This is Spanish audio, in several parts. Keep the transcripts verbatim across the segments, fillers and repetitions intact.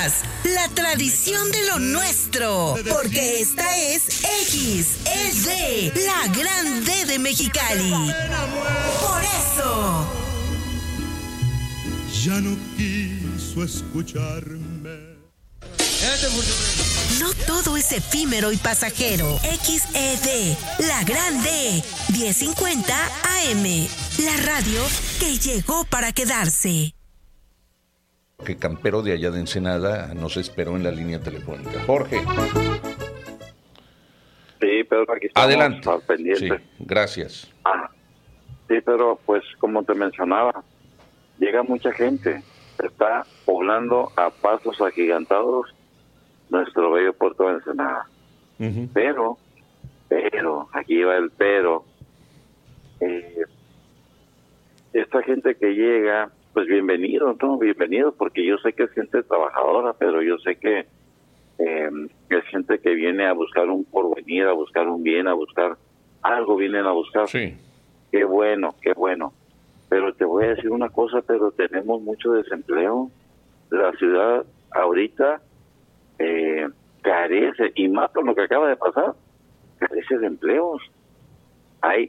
Escuchas la tradición de lo nuestro, porque esta es X E D, la gran D de Mexicali. Por eso. Ya no quiso escucharme. No todo es efímero y pasajero. X E D, la gran D, diez cincuenta A M, la radio que llegó para quedarse. Que Campero de allá de Ensenada nos esperó en la línea telefónica. Jorge. Sí, pero aquí estamos. Adelante. Al pendiente. Sí, gracias. Ah, sí, pero pues como te mencionaba, llega mucha gente, está poblando a pasos agigantados nuestro bello puerto de Ensenada. Uh-huh. Pero, pero, aquí va el pero, eh, esta gente que llega, pues bienvenidos, ¿no? Bienvenidos, porque yo sé que es gente trabajadora, pero yo sé que eh, es gente que viene a buscar un porvenir, a buscar un bien, a buscar algo, vienen a buscar. Sí. Qué bueno, qué bueno. Pero te voy a decir una cosa, pero tenemos mucho desempleo. La ciudad ahorita eh, carece, y más con lo que acaba de pasar, carece de empleos. Hay,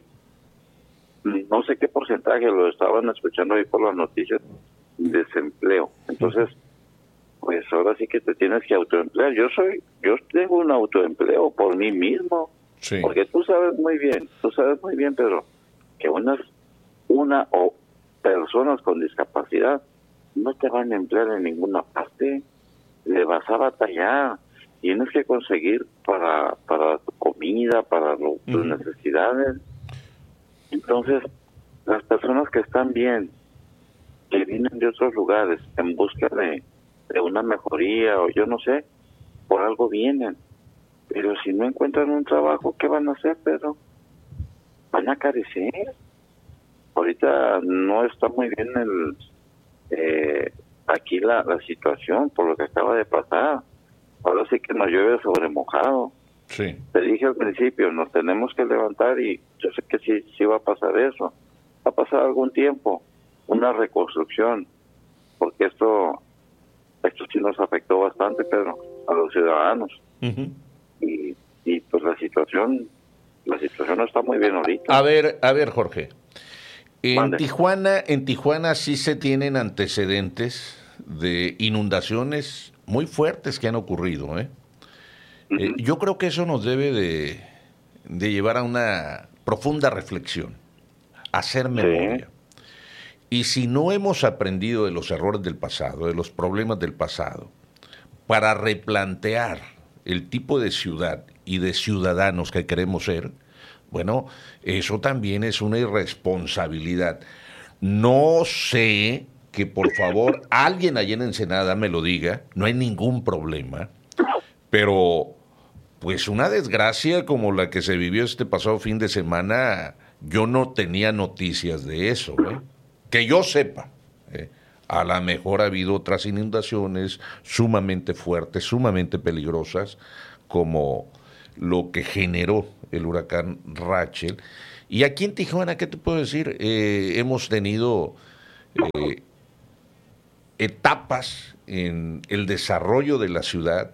no sé qué porcentaje, lo estaban escuchando ahí por las noticias, desempleo. Entonces, pues ahora sí que te tienes que autoemplear. Yo soy, yo tengo un autoempleo por mí mismo, sí. Porque tú sabes muy bien, tú sabes muy bien, Pedro, que unas, una o personas con discapacidad no te van a emplear en ninguna parte, le vas a batallar, tienes que conseguir para para tu comida, para lo, tus uh-huh. necesidades. Entonces, las personas que están bien, que vienen de otros lugares en busca de, de una mejoría o yo no sé, por algo vienen. Pero si no encuentran un trabajo, ¿qué van a hacer, Pedro? Van a carecer. Ahorita no está muy bien el eh, aquí la, la situación por lo que acaba de pasar. Ahora sí que nos llueve sobre mojado. Sí. Te dije al principio, nos tenemos que levantar y yo sé que sí, sí va a pasar eso. Va a pasar algún tiempo, una reconstrucción, porque esto esto sí nos afectó bastante, Pedro, a los ciudadanos. Uh-huh. Y, y pues la situación, la situación no está muy bien ahorita. A ver, a ver, Jorge. En Mande. Tijuana, en Tijuana sí se tienen antecedentes de inundaciones muy fuertes que han ocurrido, ¿eh? Uh-huh. Eh, yo creo que eso nos debe de, de llevar a una profunda reflexión, hacer memoria. Sí. Y si no hemos aprendido de los errores del pasado, de los problemas del pasado, para replantear el tipo de ciudad y de ciudadanos que queremos ser, bueno, eso también es una irresponsabilidad. No sé, que por favor alguien allá en Ensenada me lo diga, no hay ningún problema, pero pues una desgracia como la que se vivió este pasado fin de semana, yo no tenía noticias de eso, ¿eh? Que yo sepa. ¿eh? A lo mejor ha habido otras inundaciones sumamente fuertes, sumamente peligrosas, como lo que generó el huracán Rachel. Y aquí en Tijuana, ¿qué te puedo decir? Eh, hemos tenido eh, etapas en el desarrollo de la ciudad,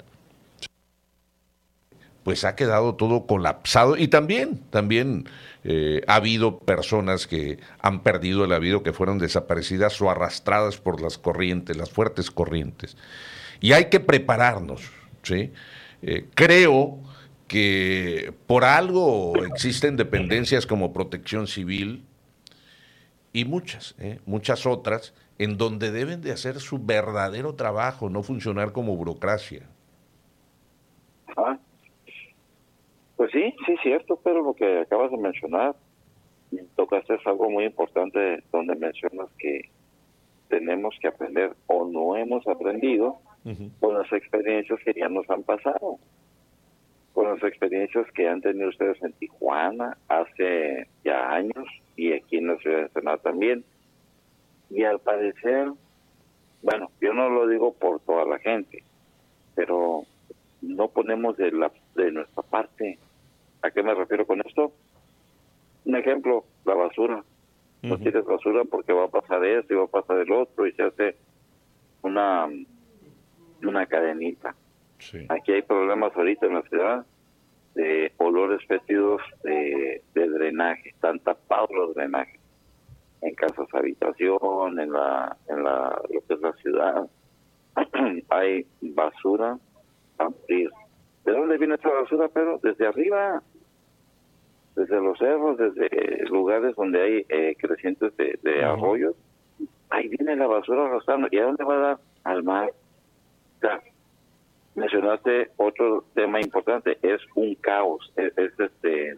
pues ha quedado todo colapsado y también, también eh, ha habido personas que han perdido la vida, que fueron desaparecidas o arrastradas por las corrientes, las fuertes corrientes. Y hay que prepararnos, ¿sí? Eh, creo que por algo existen dependencias como Protección Civil y muchas, ¿eh? muchas otras, en donde deben de hacer su verdadero trabajo, no funcionar como burocracia. Ah. Pues sí, sí, cierto, pero lo que acabas de mencionar, tocaste es algo muy importante donde mencionas que tenemos que aprender o no hemos aprendido uh-huh. con las experiencias que ya nos han pasado, con las experiencias que han tenido ustedes en Tijuana hace ya años y aquí en la ciudad de Ensenada también. Y al parecer, bueno, yo no lo digo por toda la gente, pero no ponemos de la de nuestra parte. ¿A qué me refiero con esto? Un ejemplo, la basura. No uh-huh. tires basura porque va a pasar esto y va a pasar el otro y se hace una una cadenita. Sí. Aquí hay problemas ahorita en la ciudad de olores fétidos de, de drenaje, están tapados los drenajes en casas habitación, en la, en la, lo que es la ciudad. Hay basura a morir. ¿De dónde viene esa basura, Pedro? Desde arriba, desde los cerros, desde lugares donde hay eh, crecientes de, de uh-huh. arroyos. Ahí viene la basura arrastrando. ¿Y a dónde va a dar? Al mar. O sea, mencionaste otro tema importante, es un caos, es, es este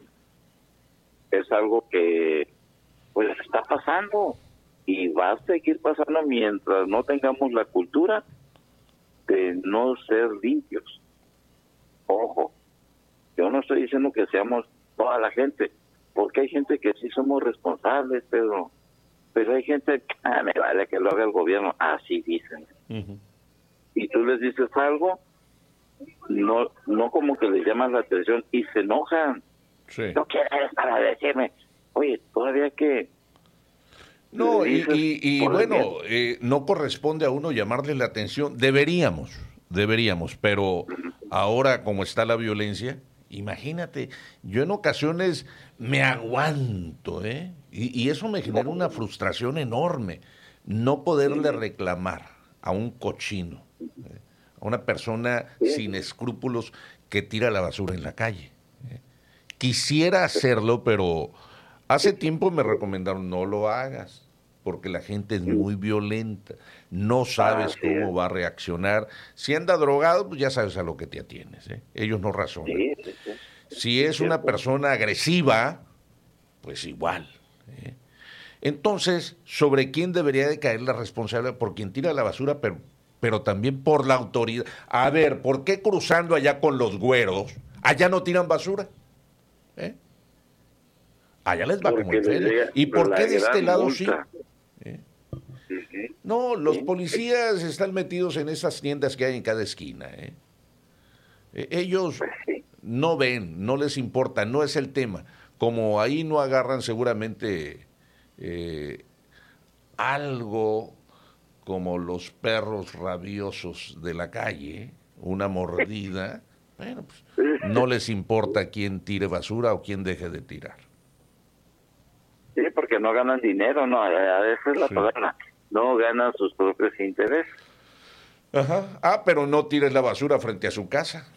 es algo que pues está pasando y va a seguir pasando mientras no tengamos la cultura de no ser limpios. Ojo, yo no estoy diciendo que seamos toda la gente, porque hay gente que sí somos responsables, pero pero hay gente, ah, me vale que lo haga el gobierno, así dicen. Uh-huh. Y tú les dices algo, no no como que les llaman la atención y se enojan. Sí. No quieres para decirme, oye, todavía que... No, y, y, y bueno, eh, no corresponde a uno llamarles la atención. Deberíamos, deberíamos, pero ahora como está la violencia, imagínate, yo en ocasiones me aguanto, ¿eh? Y, y eso me genera una frustración enorme, no poderle reclamar a un cochino, ¿eh? A una persona sin escrúpulos que tira la basura en la calle. ¿eh? Quisiera hacerlo, pero hace tiempo me recomendaron, no lo hagas, porque la gente es muy violenta, no sabes cómo va a reaccionar. Si anda drogado, pues ya sabes a lo que te atienes, ¿eh? Ellos no razonan. Si es una persona agresiva, pues igual. ¿eh? Entonces, ¿sobre quién debería de caer la responsabilidad? Por quien tira la basura, pero, pero también por la autoridad. A ver, ¿por qué cruzando allá con los güeros, allá no tiran basura? ¿Eh? Allá les va porque como el feria. ¿Y por qué de este lado multa. sí? ¿Eh? Uh-huh. No, los policías están metidos en esas tiendas que hay en cada esquina. ¿eh? Eh, ellos no ven, no les importa, no es el tema. Como ahí no agarran seguramente eh, algo como los perros rabiosos de la calle, una mordida, bueno, pues no les importa quién tire basura o quién deje de tirar. Sí, porque no ganan dinero, no, esa es la sí. palabra, no ganan sus propios intereses. Ajá, ah, pero no tires la basura frente a su casa.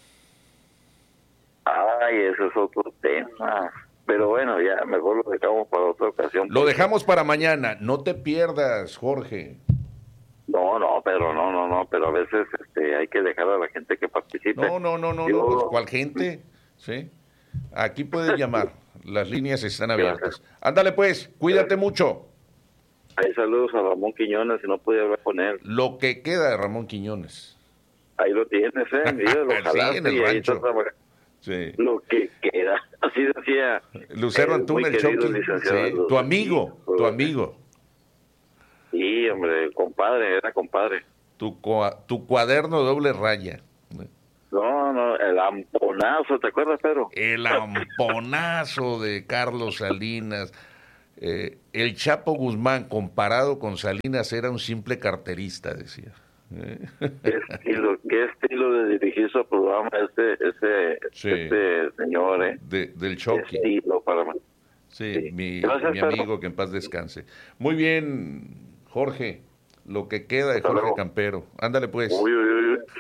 Ay, eso es otro tema. Pero bueno, ya mejor lo dejamos para otra ocasión. Lo dejamos para mañana. No te pierdas, Jorge. No, no, pero no, no, no. Pero a veces este, hay que dejar a la gente que participe. No, no, no, no. Yo... no pues, ¿cuál gente? Sí. Aquí puedes llamar. Las líneas están abiertas. Ándale, pues. Cuídate mucho. Ahí saludos a Ramón Quiñones, si no pude hablar con él. Lo que queda de Ramón Quiñones. Ahí lo tienes, ¿eh? Mira, lo jalaste, sí, en el rancho. Sí. Lo que queda, así decía Lucero Antuna, el Choqui, sí, tu amigo, tu amigo. Sí, hombre, compadre, era compadre. Tu, tu cuaderno doble raya. No, no, el amponazo, ¿te acuerdas, Pedro? El amponazo de Carlos Salinas. Eh, el Chapo Guzmán, comparado con Salinas, era un simple carterista, decía. ¿Qué estilo, qué estilo de dirigir su programa ese, ese, sí. ese señor, eh? De, del Choqui. Estilo para mí. Sí, sí. mi, Gracias, mi amigo, Pedro. Que en paz descanse. Muy bien, Jorge, lo que queda de Hasta Jorge luego. Campero. Ándale, pues. Uy, uy, uy.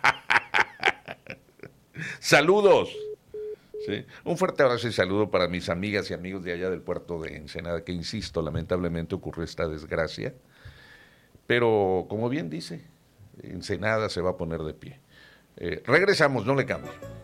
Saludos. Sí. Un fuerte abrazo y saludo para mis amigas y amigos de allá del puerto de Ensenada, que insisto, lamentablemente ocurrió esta desgracia. Pero, como bien dice, Ensenada se va a poner de pie. Eh, regresamos, no le cambie.